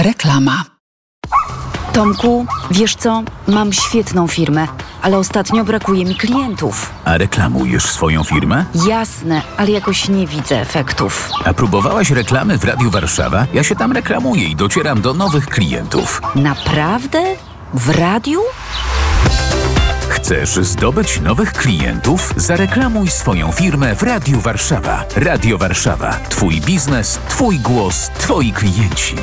Reklama. Tomku, wiesz co? Mam świetną firmę, ale ostatnio brakuje mi klientów. A reklamujesz swoją firmę? Jasne, ale jakoś nie widzę efektów. A próbowałaś reklamy w Radiu Warszawa? Ja się tam reklamuję i docieram do nowych klientów. Naprawdę? W radiu? Chcesz zdobyć nowych klientów? Zareklamuj swoją firmę w Radiu Warszawa. Radio Warszawa. Twój biznes, twój głos, twoi klienci.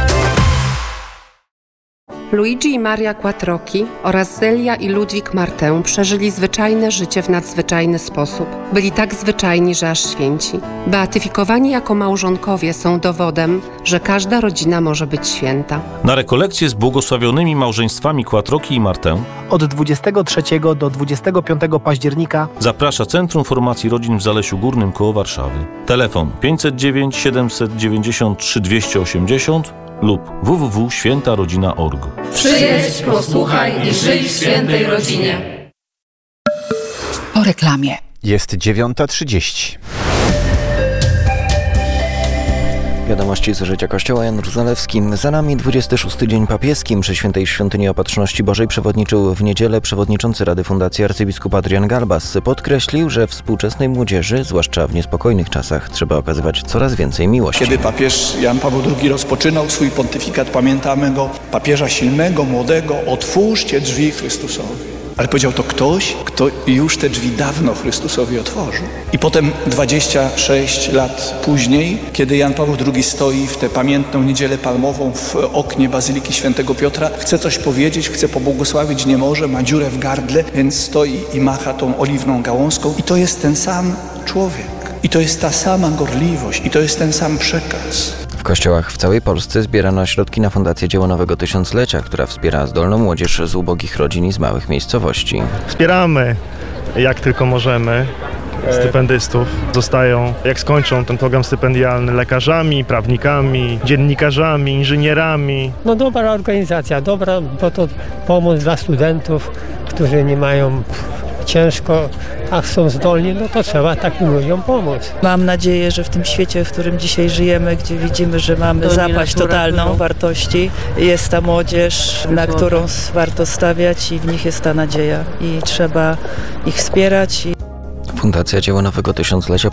Luigi i Maria Quattrocchi oraz Zelia i Ludwik Martę przeżyli zwyczajne życie w nadzwyczajny sposób. Byli tak zwyczajni, że aż święci. Beatyfikowani jako małżonkowie są dowodem, że każda rodzina może być święta. Na rekolekcje z błogosławionymi małżeństwami Quattrocchi i Martę od 23 do 25 października zaprasza Centrum Formacji Rodzin w Zalesiu Górnym koło Warszawy. Telefon 509 793 280 lub www.świętarodzina.org. Przyjedź, posłuchaj i żyj w świętej rodzinie. Po reklamie. Jest 9:30. Wiadomości z życia Kościoła. Jan Ruzalewski. Za nami 26. dzień papieski. Przy Świętej Świątyni Opatrzności Bożej przewodniczył w niedzielę przewodniczący Rady Fundacji arcybiskup Adrian Galbas. Podkreślił, że współczesnej młodzieży, zwłaszcza w niespokojnych czasach, trzeba okazywać coraz więcej miłości. Kiedy papież Jan Paweł II rozpoczynał swój pontyfikat, pamiętamy go, papieża silnego, młodego: otwórzcie drzwi Chrystusowi. Ale powiedział to ktoś, kto już te drzwi dawno Chrystusowi otworzył. I potem 26 lat później, kiedy Jan Paweł II stoi w tę pamiętną Niedzielę Palmową w oknie Bazyliki Świętego Piotra, chce coś powiedzieć, chce pobłogosławić, nie może, ma dziurę w gardle, więc stoi i macha tą oliwną gałązką. I to jest ten sam człowiek. I to jest ta sama gorliwość. I to jest ten sam przekaz. W kościołach w całej Polsce zbierano środki na Fundację Dzieło Nowego Tysiąclecia, która wspiera zdolną młodzież z ubogich rodzin i z małych miejscowości. Wspieramy jak tylko możemy stypendystów. Zostają, jak skończą ten program stypendialny, lekarzami, prawnikami, dziennikarzami, inżynierami. No dobra organizacja, dobra, bo to pomoc dla studentów, którzy nie mają ciężko, a są zdolni, no to trzeba takim ludziom pomóc. Mam nadzieję, że w tym świecie, w którym dzisiaj żyjemy, gdzie widzimy, że mamy zapaść totalną wartości, jest ta młodzież, na którą warto stawiać i w nich jest ta nadzieja i trzeba ich wspierać. Fundacja Dzieło Nowego Tysiąclecia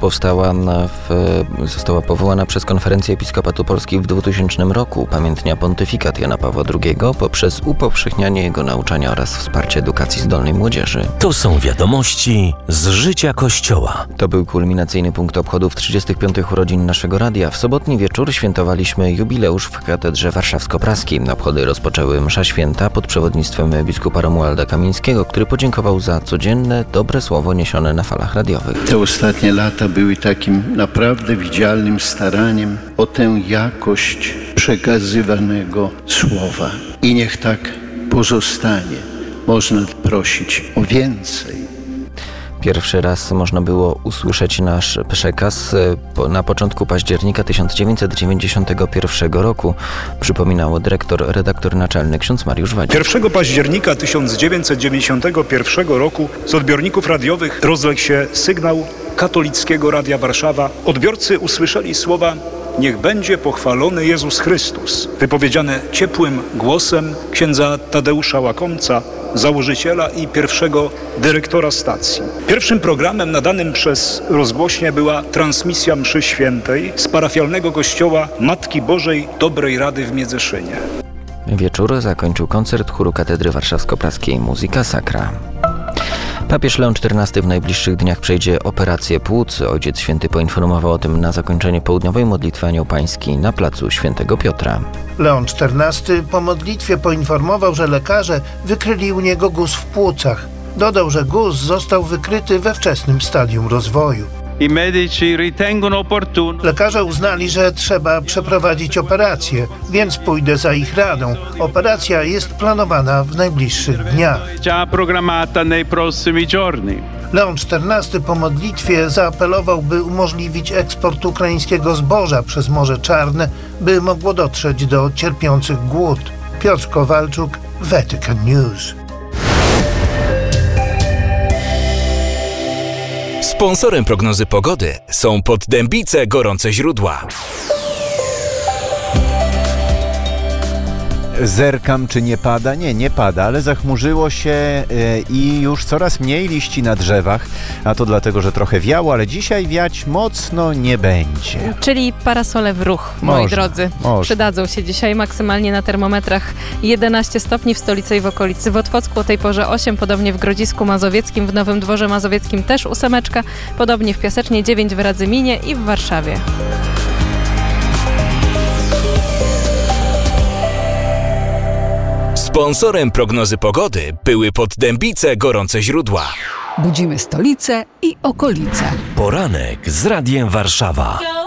została powołana przez Konferencję Episkopatu Polski w 2000 roku. Upamiętnia pontyfikat Jana Pawła II poprzez upowszechnianie jego nauczania oraz wsparcie edukacji zdolnej młodzieży. To są wiadomości z życia Kościoła. To był kulminacyjny punkt obchodów 35. urodzin naszego radia. W sobotni wieczór świętowaliśmy jubileusz w katedrze warszawsko-praskiej. Obchody rozpoczęły msza święta pod przewodnictwem biskupa Romualda Kamińskiego, który podziękował za codzienne, dobre słowo niesione na falach radiowych. Te ostatnie lata były takim naprawdę widzialnym staraniem o tę jakość przekazywanego słowa. I niech tak pozostanie. Można prosić o więcej. Pierwszy raz można było usłyszeć nasz przekaz na początku października 1991 roku, przypominał redaktor naczelny ksiądz Mariusz Wadzio. 1 października 1991 roku z odbiorników radiowych rozległ się sygnał Katolickiego Radia Warszawa. Odbiorcy usłyszeli słowa: niech będzie pochwalony Jezus Chrystus, wypowiedziane ciepłym głosem księdza Tadeusza Łakomca, założyciela i pierwszego dyrektora stacji. Pierwszym programem nadanym przez rozgłośnię była transmisja mszy świętej z parafialnego kościoła Matki Bożej Dobrej Rady w Miedzeszynie. Wieczór zakończył koncert chóru Katedry Warszawsko-Praskiej Muzyka Sacra. Papież Leon XIV w najbliższych dniach przejdzie operację płuc. Ojciec Święty poinformował o tym na zakończenie południowej modlitwy Anioł Pański na placu Świętego Piotra. Leon XIV po modlitwie poinformował, że lekarze wykryli u niego guz w płucach. Dodał, że guz został wykryty we wczesnym stadium rozwoju. Lekarze uznali, że trzeba przeprowadzić operację, więc pójdę za ich radą. Operacja jest planowana w najbliższych dniach. Leon XIV po modlitwie zaapelował, by umożliwić eksport ukraińskiego zboża przez Morze Czarne, by mogło dotrzeć do cierpiących głód. Piotr Kowalczuk, Vatican News. Sponsorem prognozy pogody są Poddębice Gorące Źródła. Zerkam, czy nie pada. Nie pada, ale zachmurzyło się i już coraz mniej liści na drzewach, a to dlatego, że trochę wiało, ale dzisiaj wiać mocno nie będzie. Czyli parasole w ruch, moi drodzy. Przydadzą się dzisiaj maksymalnie na termometrach 11 stopni w stolicy i w okolicy. W Otwocku o tej porze 8, podobnie w Grodzisku Mazowieckim, w Nowym Dworze Mazowieckim też 8, podobnie w Piasecznie 9, w Radzyminie i w Warszawie. Sponsorem prognozy pogody były Poddębice Gorące Źródła. Budzimy stolicę i okolice. Poranek z Radiem Warszawa.